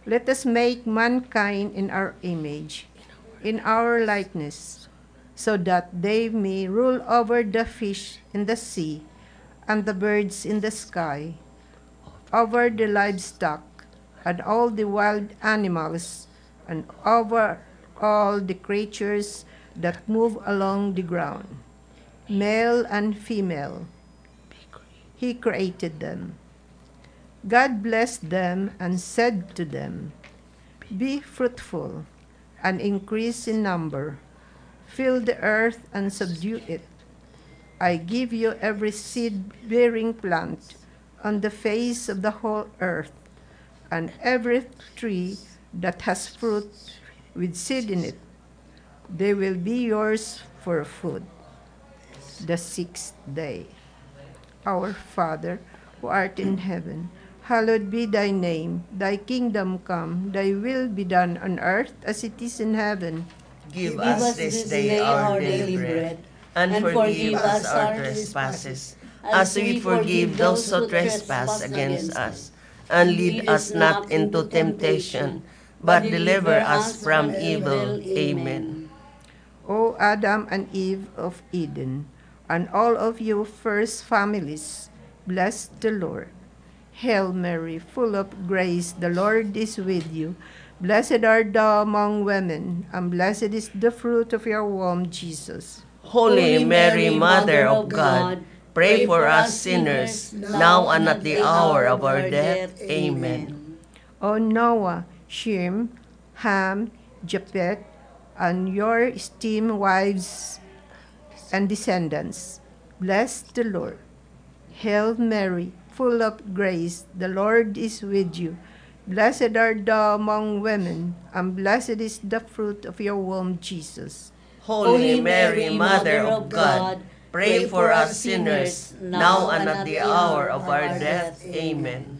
Let us make mankind in our image, in our likeness, so that they may rule over the fish in the sea and the birds in the sky, over the livestock and all the wild animals, and over all the creatures that move along the ground. Male and female, he created them. God blessed them and said to them, "Be fruitful and increase in number. Fill the earth and subdue it. I give you every seed-bearing plant on the face of the whole earth, and every tree that has fruit with seed in it. They will be yours for food." The sixth day. Our Father, who art in heaven, hallowed be thy name. Thy kingdom come, thy will be done on earth as it is in heaven. Give us this day our daily bread, and forgive us our trespasses, as we forgive those who trespass against us. And lead us not into temptation, but deliver us from evil. Amen. O Adam and Eve of Eden, and all of you first families, bless the Lord. Hail Mary, full of grace, the Lord is with you. Blessed art thou among women, and blessed is the fruit of your womb, Jesus. Holy Mary, Mother of God, pray for us sinners, now and at the hour of our death. Amen. O Noah, Shem, Ham, Japheth, and your esteemed wives and descendants, bless the Lord. Hail Mary, full of grace, the Lord is with you. Blessed art thou among women, and blessed is the fruit of your womb, Jesus. Holy Mary, Mother of God, pray for us sinners, now and at the hour of our death. Amen.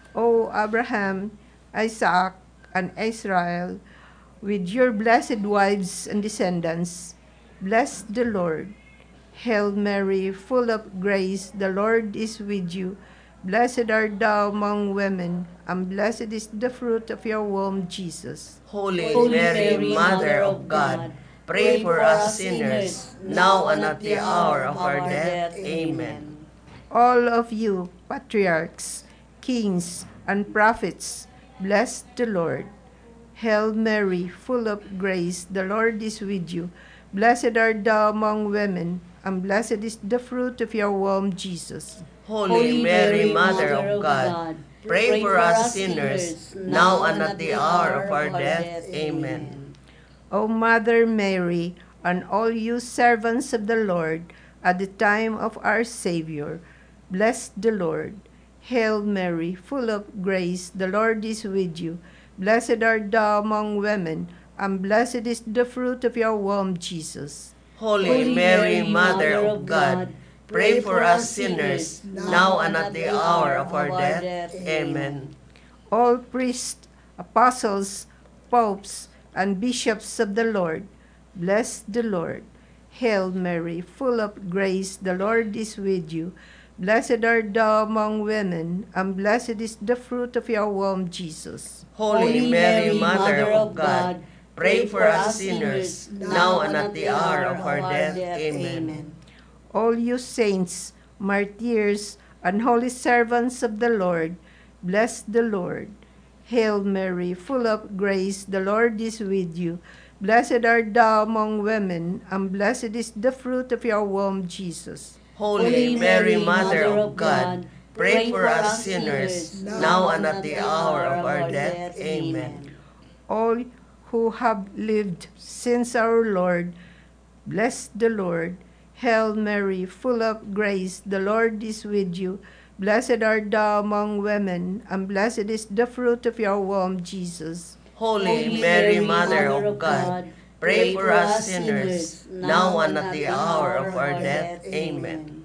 O Abraham, Isaac, and Israel, with your blessed wives and descendants, bless the Lord. Hail Mary, full of grace, the Lord is with you. Blessed art thou among women, and blessed is the fruit of your womb, Jesus. Holy Mary, Mother of God, pray for us sinners, now and at the hour of our death. Amen. All of you, patriarchs, kings, and prophets, bless the Lord. Hail Mary, full of grace, the Lord is with you. Blessed art thou among women, and blessed is the fruit of your womb, Jesus. Holy Mary, Mother of God, pray for us sinners, now and at the hour of our death. Amen. O Mother Mary, and all you servants of the Lord, at the time of our Savior, bless the Lord. Hail Mary, full of grace, the Lord is with you. Blessed art thou among women, and blessed is the fruit of your womb, Jesus. Holy Mary, Mother of God, pray for us sinners, now and at the hour of our death. Amen. All priests, apostles, popes, and bishops of the Lord, bless the Lord. Hail Mary, full of grace, the Lord is with you. Blessed art thou among women, and blessed is the fruit of your womb, Jesus. Holy Mary, Mother of God, pray for us sinners, now and at the hour of our death. Amen. All you saints, martyrs, and holy servants of the Lord, bless the Lord. Hail Mary, full of grace, the Lord is with you. Blessed art thou among women, and blessed is the fruit of your womb, Jesus. Holy Mary, Mother of God, pray for us sinners, now and at the hour of our death. Amen. All who have lived since our Lord, bless the Lord. Hail Mary, full of grace, the Lord is with you. Blessed art thou among women, and blessed is the fruit of your womb, Jesus. Holy Mary, Mother of God, pray for us sinners, now and at the hour of our death. Amen.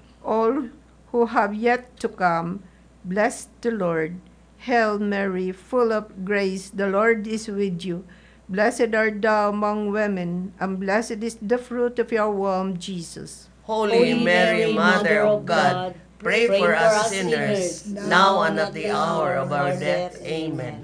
All who have yet to come, bless the Lord. Hail Mary, full of grace, the Lord is with you. Blessed art thou among women, and blessed is the fruit of your womb, Jesus. Holy Mary, Mother of God, pray for us sinners, now and at the hour of our death. Amen.